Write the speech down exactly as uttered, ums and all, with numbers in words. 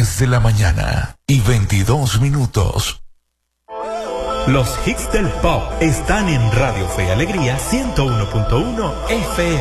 diez de la mañana y veintidós minutos. Los hits del pop están en Radio Fe y Alegría ciento uno punto uno F M.